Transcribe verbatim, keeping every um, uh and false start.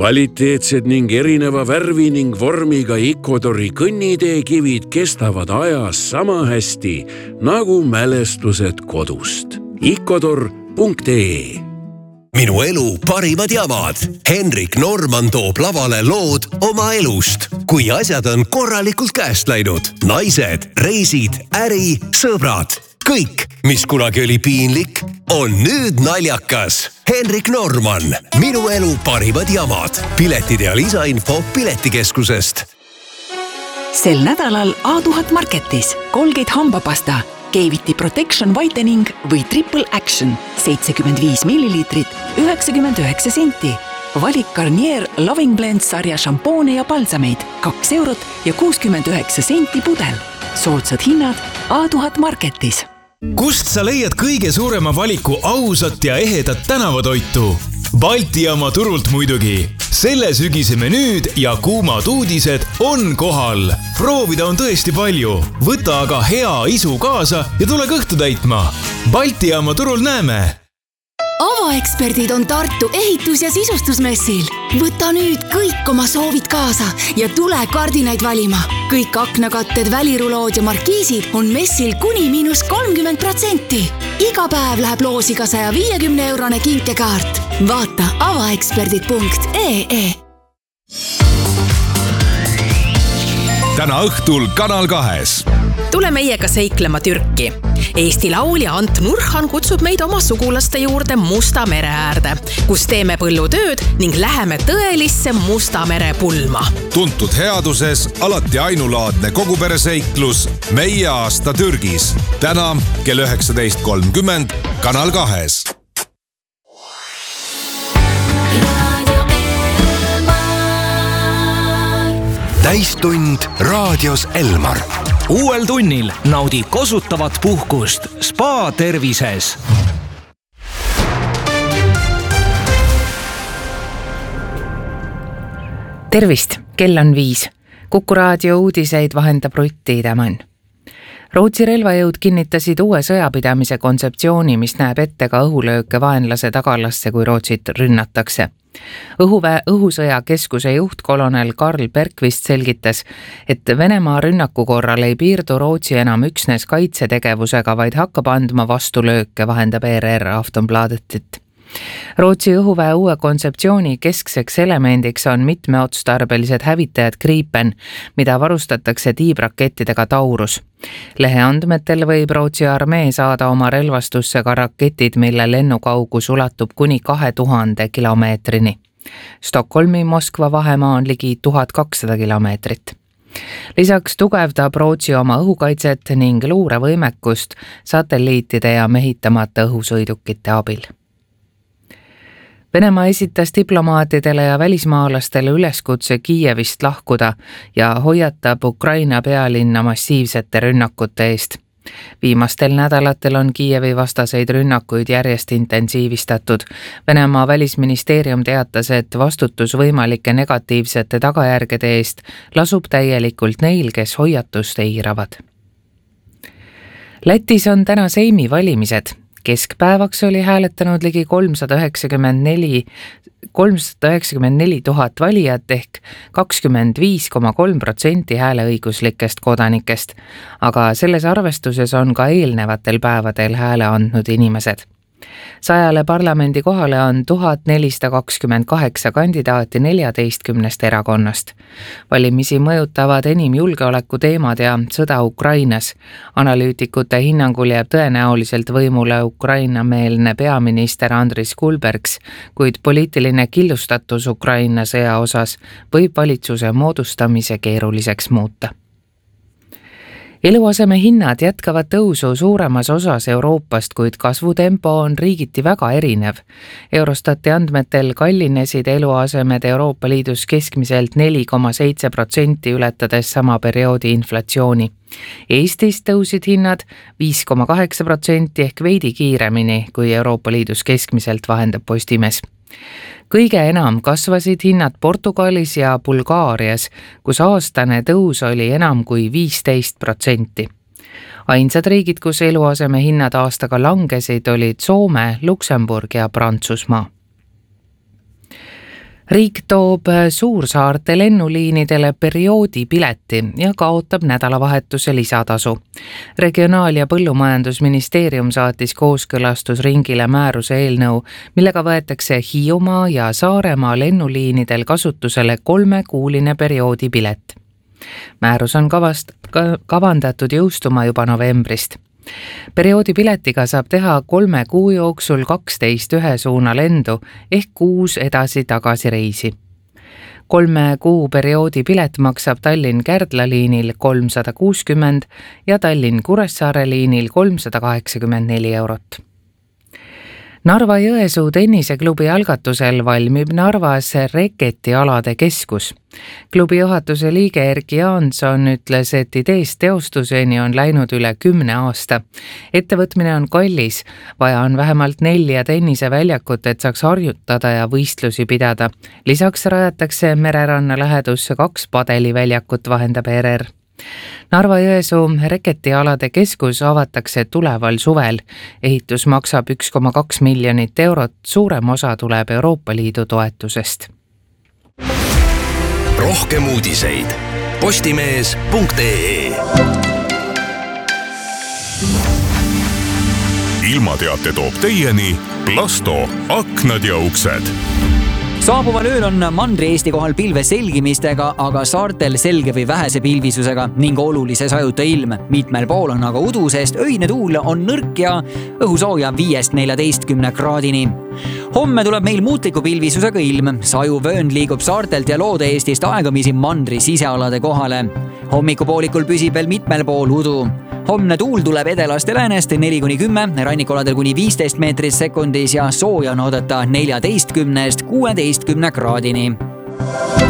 Kvaliteetsed ning erineva värvi ning vormiga Icodori kõnniteekivid kestavad ajas sama hästi nagu mälestused kodust. Icodor punkt ee Minu elu parimad jamad. Henrik Norman toob lavale lood oma elust. Kui asjad on korralikult käest läinud. Naised, reisid, äri, sõbrad. Kõik, mis kunagi oli piinlik, on nüüd naljakas. Henrik Norman, Minu elu parimad jamad. Piletid ja lisainfo Piletikeskusest. Sel nädalal A tuhat Marketis Colgate hambapasta, Cavity Protection Whitening või Triple Action seitsekümmend viis milliliitrit, üheksakümmend üheksa senti. Valik Garnier Loving Blend sarja šampoone ja palsameid kaks eurot ja kuuskümmend üheksa senti pudel. Soodsad hinnad A tuhat Marketis. Kust sa leiad kõige suurema valiku ausat ja ehedat tänavatoitu? Balti jaama turult muidugi. Selle sügise menüüd ja kuumad uudised on kohal. Proovida on tõesti palju. Võta aga hea isu kaasa ja tule kõhtu täitma. Balti jaama turul näeme. Avaeksperdid on Tartu ehitus- ja sisustusmessil. Võta nüüd kõik oma soovid kaasa ja tule kardinaid valima. Kõik aknakatted, välirulood ja markiisid on messil kuni miinus kolmkümmend protsenti. Iga päev läheb loosiga saja viiekümne eurone kinkekaart. Vaata avaeksperdid punkt ee. Täna õhtul Kanal kahes. Tule meiega seiklema Türki. Eesti laulja Ant Nurhan kutsub meid oma sugulaste juurde Musta mere äärde, kus teeme põllutööd ning läheme tõelisse Musta mere pulma. Tuntud headuses alati ainulaadne kogupereseiklus Meie aasta Türgis. Täna kell üheksateist kolmkümmend Kanal kahes. Täistund raadios Elmar. Uuel tunnil naudi kosutavat puhkust Spa tervises. Tervist, kell on viis. Kuku raadio uudiseid vahendab Rutti Tämän. Rootsi relvajõud kinnitasid uue sõjapidamise kontseptsiooni, mis näeb ette ka õhulööke vaenlase tagalasse, kui Rootsit rünnatakse. Õhuväe õhusõja keskuse juht kolonel Karl Bergqvist selgitas, et Venemaa rünnaku korral ei piirdu Rootsi enam üksnes kaitsetegevusega, vaid hakkab andma vastulööke, vahendab E R R Aftonbladetit. Rootsi õhuväe uue kontseptsiooni keskseks elemendiks on mitmeotstarbelised hävitajad Gripen, mida varustatakse tiibrakettidega Taurus. Lehe andmetel võib Rootsi armee saada oma relvastusse ka raketid, mille lennukaugus ulatub kuni kahe tuhande kilomeetrini. Stockholmi Moskva vahemaa on ligi tuhat kakssada kilomeetrit. Lisaks tugevdab Rootsi oma õhukaitset ning luurevõimekust satelliitide ja mehitamata õhusõidukite abil. Venemaa esitas diplomaatidele ja välismaalastele üleskutse Kiievist lahkuda ja hoiatab Ukraina pealinna massiivsete rünnakute eest. Viimastel nädalatel on Kiievi vastaseid rünnakuid järjest intensiivistatud. Venemaa välisministeerium teatas, et vastutus võimalike negatiivsete tagajärgede eest lasub täielikult neil, kes hoiatust eiravad. Lätis on täna Seimi valimised. Keskpäevaks oli hääletanud ligi kolmsada üheksakümmend neli tuhat valijat ehk kakskümmend viis koma kolm protsenti hääleõiguslikest kodanikest, aga selles arvestuses on ka eelnevatel päevadel hääle andnud inimesed. Sajale parlamendi kohale on tuhat nelisada kakskümmend kaheksa kandidaati neljateistkümnest erakonnast. Valimisi mõjutavad enim julgeoleku teemad ja sõda Ukrainas. Analüütikute hinnangul jääb tõenäoliselt võimule Ukraina-meelne peaminister Andris Kulbergs, kuid poliitiline killustatus Ukraina sõja osas võib valitsuse moodustamise keeruliseks muuta. Eluaseme hinnad jätkavad tõusu suuremas osas Euroopast, kuid kasvutempo on riigiti väga erinev. Eurostati andmetel kallinesid eluasemed Euroopa Liidus keskmiselt neli koma seitse protsenti ületades sama perioodi inflatsiooni. Eestis tõusid hinnad viis koma kaheksa protsenti ehk veidi kiiremini kui Euroopa Liidus keskmiselt, vahendab Postimees. Kõige enam kasvasid hinnad Portugalis ja Bulgaarias, kus aastane tõus oli enam kui viisteist protsenti. Ainsad riigid, kus eluaseme hinnad aastaga langesid, olid Soome, Luksemburg ja Prantsusmaa. riik toob suursaarte lennuliinidele perioodipileti ja kaotab nädalavahetuse lisatasu. Regionaal- ja põllumajandusministeerium saatis kooskõlastusringile määruse eelnõu, millega võetakse Hiiumaa ja Saaremaa lennuliinidel kasutusele kolmekuuline perioodipilet. Määrus on kavast, kavandatud jõustuma juba novembrist. Perioodipiletiga saab teha kolme kuu jooksul kaksteist ühe suuna lendu ehk kuus edasi-tagasi reisi. Kolme kuu perioodipilet maksab Tallinn-Kärdla liinil kolmsada kuuskümmend ja Tallinn-Kuressaare liinil kolmsada kaheksakümmend neli eurot. Narva-Jõesuu tenniseklubi algatusel valmib Narvas reketialade keskus. Klubi juhatuse liige Erki Jaanson ütles, et ideest teostuseni on läinud üle kümne aasta. Ettevõtmine on kallis, vaja on vähemalt nelja tenniseväljakut, et saaks harjutada ja võistlusi pidada. Lisaks rajatakse mereranna lähedusse kaks padeliväljakut, vahendab R R. Narva-Jõesuu reketialade keskus avatakse tuleval suvel. Ehitus maksab üks koma kaks miljonit eurot, suurem osa tuleb Euroopa Liidu toetusest. Rohkem uudiseid postimees punkt ee. Ilmateate toob teieni Plasto aknad ja uksed. Saabuval ööl on Mandri-Eesti kohal pilve selgimistega, aga saartel selge või vähese pilvisusega ning olulise sajuta ilm. Mitmel pool on aga udu, sest öine tuul on nõrk ja õhusooja viiest neljateistkümne kraadini. Homme tuleb meil muutliku pilvisusega ilm. Sajuvöönd liigub saartelt ja Loode-Eestist aegamisi Mandri sisealade kohale. Hommikupoolikul püsib veel mitmel pool udu. Homne tuul tuleb edelast ja läänest neli kuni kümme, rannikoladel kuni viisteist meetrit sekundis ja sooja on oodata neljateistkümnest kuueteistkümne kraadini.